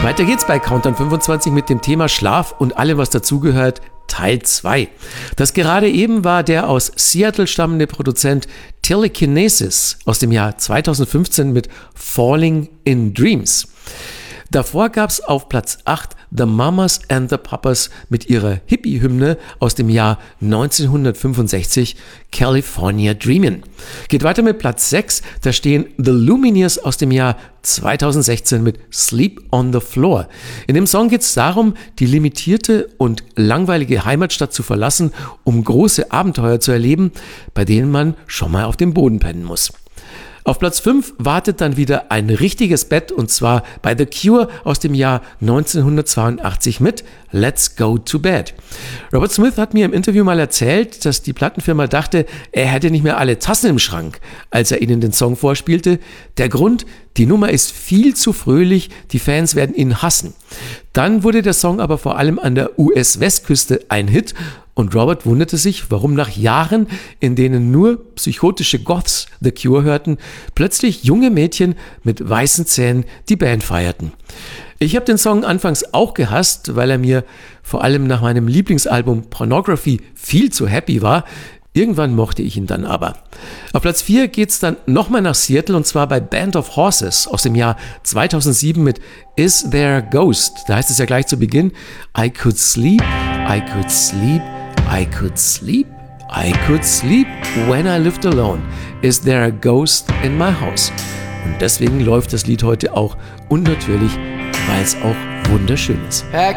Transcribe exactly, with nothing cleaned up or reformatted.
Weiter geht's bei Countdown fünfundzwanzig mit dem Thema Schlaf und allem, was dazugehört, Teil zwei. Das gerade eben war der aus Seattle stammende Produzent Telekinesis aus dem Jahr zweitausendfünfzehn mit Falling in Dreams. Davor gab's auf Platz acht The Mamas and the Papas mit ihrer Hippie-Hymne aus dem Jahr neunzehnhundertfünfundsechzig, California Dreamin'. Geht weiter mit Platz sechs, da stehen The Lumineers aus dem Jahr zweitausendsechzehn mit Sleep on the Floor. In dem Song geht es darum, die limitierte und langweilige Heimatstadt zu verlassen, um große Abenteuer zu erleben, bei denen man schon mal auf dem Boden pennen muss. Auf Platz fünf wartet dann wieder ein richtiges Bett, und zwar bei The Cure aus dem Jahr neunzehnhundertzweiundachtzig mit Let's Go to Bed. Robert Smith hat mir im Interview mal erzählt, dass die Plattenfirma dachte, er hätte nicht mehr alle Tassen im Schrank, als er ihnen den Song vorspielte. Der Grund: die Nummer ist viel zu fröhlich, die Fans werden ihn hassen. Dann wurde der Song aber vor allem an der U S-Westküste ein Hit, und Robert wunderte sich, warum nach Jahren, in denen nur psychotische Goths The Cure hörten, plötzlich junge Mädchen mit weißen Zähnen die Band feierten. Ich habe den Song anfangs auch gehasst, weil er mir vor allem nach meinem Lieblingsalbum Pornography viel zu happy war. Irgendwann mochte ich ihn dann aber. Auf Platz vier geht's dann nochmal nach Seattle, und zwar bei Band of Horses aus dem Jahr zweitausendsieben mit Is There a Ghost? Da heißt es ja gleich zu Beginn: I could sleep, I could sleep, I could sleep, I could sleep when I lived alone. Is there a ghost in my house? Und deswegen läuft das Lied heute auch, und natürlich, weil es auch wunderschön ist. Pack